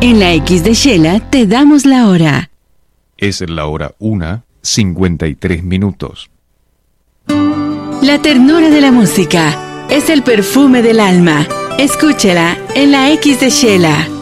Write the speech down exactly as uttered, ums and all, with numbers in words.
En la X de Shela te damos la hora. Es la hora una, cincuenta y tres minutos. La ternura de la música es el perfume del alma. Escúchela en la X de Shela.